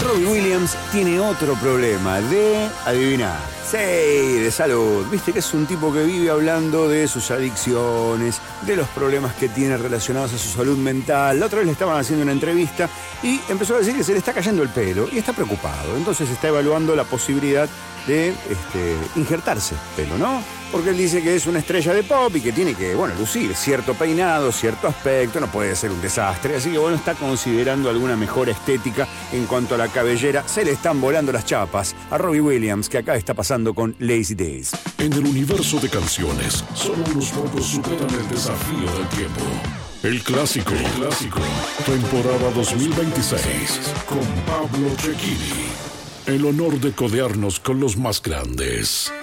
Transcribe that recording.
Robbie Williams tiene otro problema de, adivinar, sí, de salud. Viste que es un tipo que vive hablando de sus adicciones, de los problemas que tiene relacionados a su salud mental. La otra vez le estaban haciendo una entrevista y empezó a decir que se le está cayendo el pelo y está preocupado. Entonces está evaluando la posibilidad de injertarse pelo, ¿no? Porque él dice que es una estrella de pop y que tiene que, lucir cierto peinado, cierto aspecto, no puede ser un desastre. Así que, está considerando alguna mejor estética en cuanto a la cabellera. Se le están volando las chapas a Robbie Williams, que acá está pasando con Lazy Days. En el universo de canciones, solo unos pocos superan el desafío del tiempo. El clásico, temporada 2026, con Pablo Cecchini. El honor de codearnos con los más grandes.